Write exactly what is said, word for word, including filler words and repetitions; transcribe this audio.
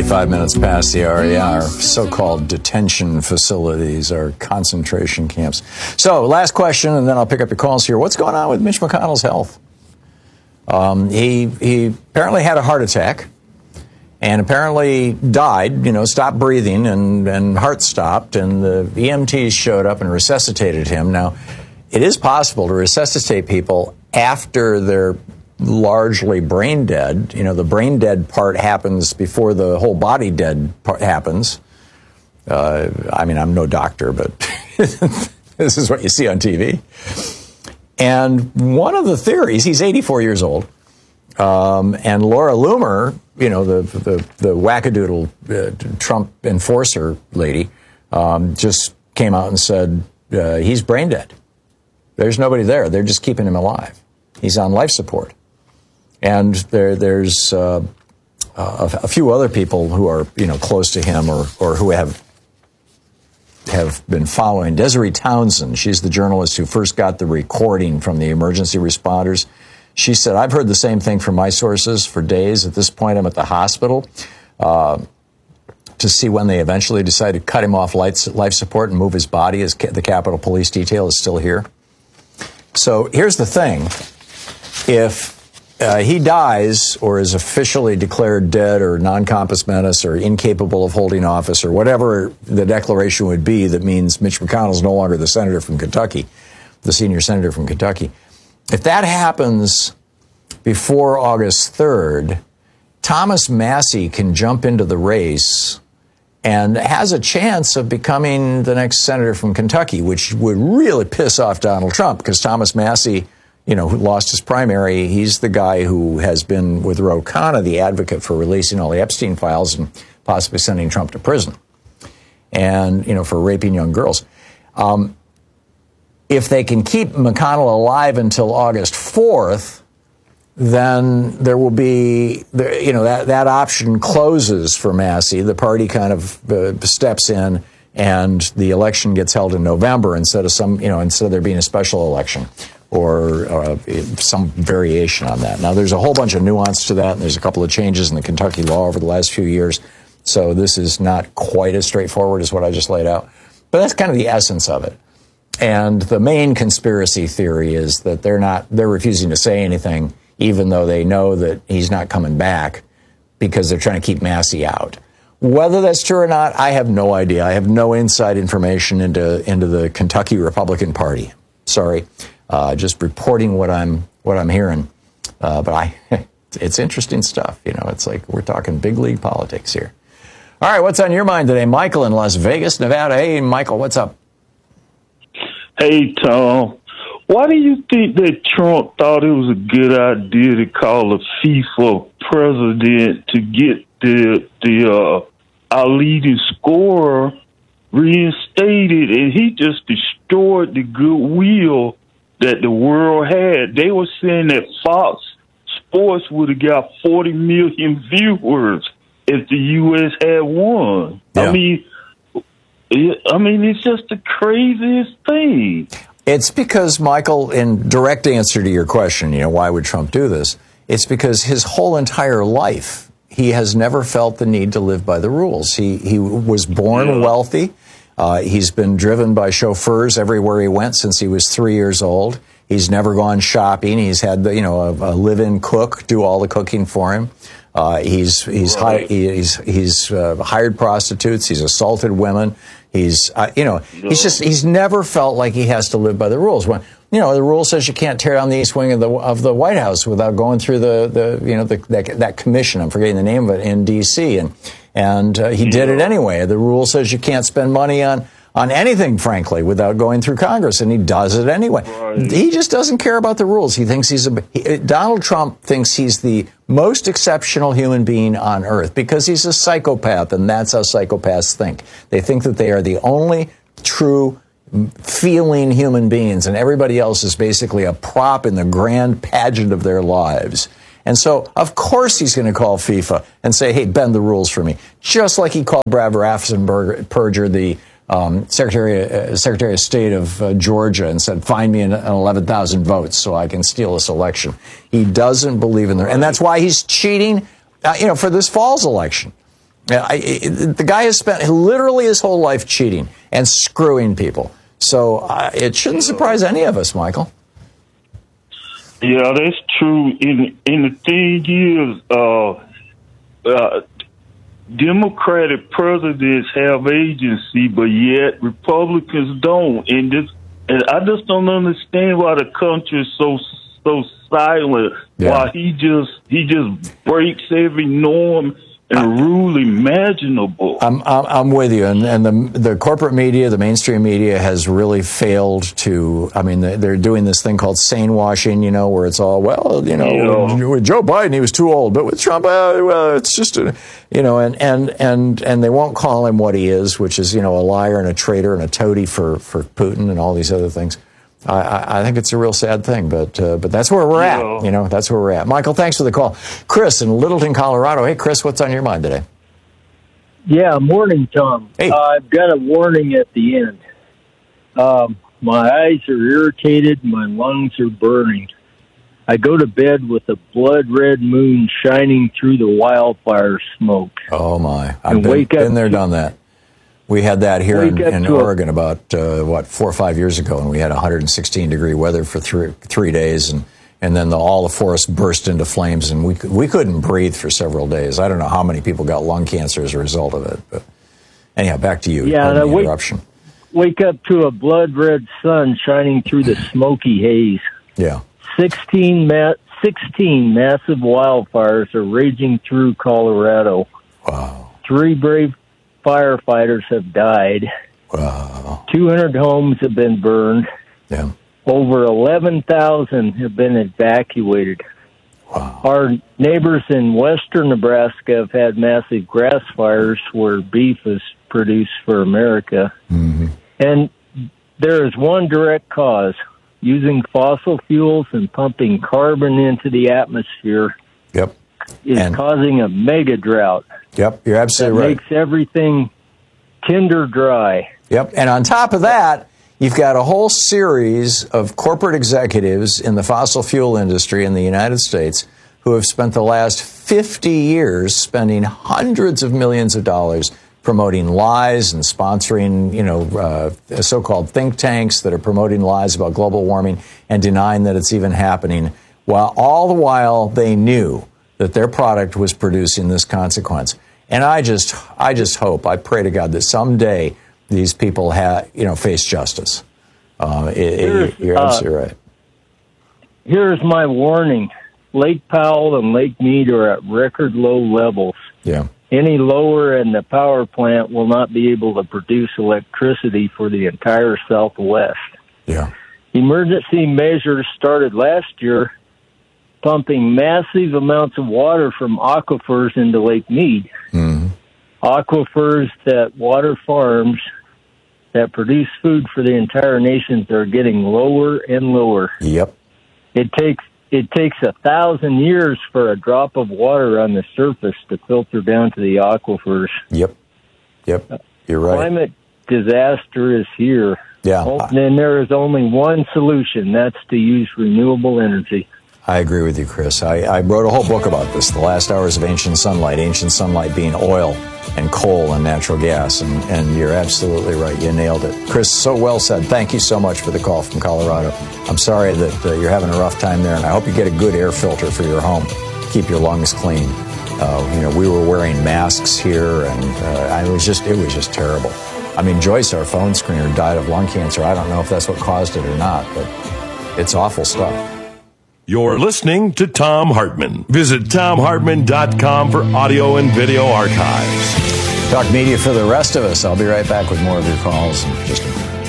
twenty-five minutes past the hour, yeah, our so-called detention facilities, our concentration camps. So, last question, and then I'll pick up your calls here. What's going on with Mitch McConnell's health? Um, he he apparently had a heart attack and apparently died, you know, stopped breathing and, and heart stopped, and the E M Ts showed up and resuscitated him. Now, it is possible to resuscitate people after they're largely brain dead. You know, the brain dead part happens before the whole body dead part happens. Uh, I mean, I'm no doctor, but this is what you see on T V. And one of the theories, he's eighty-four years old, um, and Laura Loomer, you know, the the, the wackadoodle uh, Trump enforcer lady, um, just came out and said uh, he's brain dead. There's nobody there. They're just keeping him alive. He's on life support. And there, there's uh, a, a few other people who are, you know, close to him or, or who have have been following. Desiree Townsend, she's the journalist who first got the recording from the emergency responders. She said, I've heard the same thing from my sources for days. At this point, I'm at the hospital uh, to see when they eventually decide to cut him off life, life support and move his body, as the Capitol Police detail is still here. So here's the thing. If Uh, he dies or is officially declared dead or non-compos mentis or incapable of holding office or whatever the declaration would be that means Mitch McConnell is no longer the senator from Kentucky, the senior senator from Kentucky. If that happens before August third, Thomas Massie can jump into the race and has a chance of becoming the next senator from Kentucky, which would really piss off Donald Trump because Thomas Massie, you know, who lost his primary, he's the guy who has been, with Ro Khanna, the advocate for releasing all the Epstein files and possibly sending Trump to prison, and, you know, for raping young girls. Um, if they can keep McConnell alive until August fourth, then there will be, you know, that, that option closes for Massie. The party kind of uh, steps in, and the election gets held in November instead of some, you know, instead of there being a special election or uh, some variation on that. Now, there's a whole bunch of nuance to that, and there's a couple of changes in the Kentucky law over the last few years, so this is not quite as straightforward as what I just laid out. But that's kind of the essence of it. And the main conspiracy theory is that they're not, they're refusing to say anything, even though they know that he's not coming back, because they're trying to keep Massie out. Whether that's true or not, I have no idea. I have no inside information into into the Kentucky Republican Party. Sorry. Uh, just reporting what I'm what I'm hearing, uh, but I it's interesting stuff. You know, it's like we're talking big league politics here. All right, what's on your mind today, Michael in Las Vegas, Nevada? Hey, Michael, what's up? Hey, Tom. Why do you think that Trump thought it was a good idea to call a FIFA president to get the the uh, our leading scorer reinstated, and he just destroyed the goodwill that the world had? They were saying that Fox Sports would have got forty million viewers if the U S had won. Yeah. I mean, I mean, it's just the craziest thing. It's because, Michael, in direct answer to your question, you know, why would Trump do this? It's because his whole entire life, he has never felt the need to live by the rules. He he was born yeah. wealthy. Uh, he's been driven by chauffeurs everywhere he went since he was three years old. He's never gone shopping. He's had, the, you know, a, a live-in cook do all the cooking for him. Uh, he's he's right. hi, he's he's uh, hired prostitutes. He's assaulted women. He's uh, you know no. he's just he's never felt like he has to live by the rules. When you know the rule says you can't tear down the east wing of the of the White House without going through the the you know the, that that commission. I'm forgetting the name of it in D C and and uh, he yeah. did it anyway. The rule says you can't spend money on. on anything, frankly, without going through Congress, and he does it anyway. Right. He just doesn't care about the rules. He thinks he's a he, Donald Trump thinks he's the most exceptional human being on earth because he's a psychopath, and that's how psychopaths think. They think that they are the only true feeling human beings, and everybody else is basically a prop in the grand pageant of their lives. And so, of course, he's going to call FIFA and say, hey, bend the rules for me, just like he called Brad Raffensperger, the Um, Secretary, uh, Secretary of State of uh, Georgia, and said, find me an, an eleven thousand votes so I can steal this election. He doesn't believe in the, and that's why he's cheating, uh, you know, for this fall's election. Yeah, I, I, the guy has spent literally his whole life cheating and screwing people. So uh, it shouldn't surprise any of us, Michael. Yeah, that's true. And, and the thing is, uh, uh, Democratic presidents have agency, but yet Republicans don't. And this, and I just don't understand why the country is so so silent. Yeah. Why he just he just breaks every norm and rule imaginable. I'm, I'm I'm with you, and and the the corporate media, the mainstream media, has really failed to. I mean, they're doing this thing called sane washing, you know, where it's all well, you know, yeah. with Joe Biden he was too old, but with Trump, uh, well, it's just a, you know, and and and and they won't call him what he is, which is you know a liar and a traitor and a toady for for Putin and all these other things. I, I think it's a real sad thing, but uh, but that's where we're at. Yeah. You know, that's where we're at. Michael, thanks for the call. Chris in Littleton, Colorado. Hey, Chris, what's on your mind today? Yeah, morning, Tom. Hey. Uh, I've got a warning at the end. Um, my eyes are irritated. My lungs are burning. I go to bed with a blood-red moon shining through the wildfire smoke. Oh, my. I've been, been there, done that. We had that here in, in Oregon a, about, uh, what, four or five years ago, and we had one hundred sixteen degree weather for three, three days, and, and then the, all the forest burst into flames, and we, we couldn't breathe for several days. I don't know how many people got lung cancer as a result of it, but anyhow, back to you. Yeah, the wake, interruption. Wake up to a blood-red sun shining through the smoky haze. Yeah. sixteen, ma- sixteen massive wildfires are raging through Colorado. Wow. Three brave firefighters have died. Wow. two hundred homes have been burned. Yeah. Over eleven thousand have been evacuated. Wow. Our neighbors in western Nebraska have had massive grass fires where beef is produced for America. Mm-hmm. And there is one direct cause. Using fossil fuels and pumping carbon into the atmosphere yep. is and- causing a mega drought. Yep, you're absolutely that right. Makes everything tinder dry. Yep, and on top of that, you've got a whole series of corporate executives in the fossil fuel industry in the United States who have spent the last fifty years spending hundreds of millions of dollars promoting lies and sponsoring, you know, uh, so-called think tanks that are promoting lies about global warming and denying that it's even happening, while all the while they knew that their product was producing this consequence. And I just, I just hope, I pray to God that someday these people have, you know, face justice. Uh, it, it, you're absolutely uh, right. Here's my warning: Lake Powell and Lake Mead are at record low levels. Yeah. Any lower, and the power plant will not be able to produce electricity for the entire Southwest. Yeah. Emergency measures started last year, pumping massive amounts of water from aquifers into Lake Mead. Mm-hmm. Aquifers that water farms that produce food for the entire nation are getting lower and lower. Yep. It takes it takes a thousand years for a drop of water on the surface to filter down to the aquifers. Yep. Yep. You're right. Climate disaster is here. Yeah. And there is only one solution. That's to use renewable energy. I agree with you, Chris. I, I wrote a whole book about this, The Last Hours of Ancient Sunlight, ancient sunlight being oil and coal and natural gas, and, and you're absolutely right. You nailed it. Chris, so well said. Thank you so much for the call from Colorado. I'm sorry that uh, you're having a rough time there, and I hope you get a good air filter for your home. Keep your lungs clean. Uh, you know, we were wearing masks here, and uh, it was just it was just terrible. I mean, Joyce, our phone screener, died of lung cancer. I don't know if that's what caused it or not, but it's awful stuff. You're listening to Thom Hartmann. Visit Thom Hartmann dot com for audio and video archives. Talk media for the rest of us. I'll be right back with more of your calls in just a minute.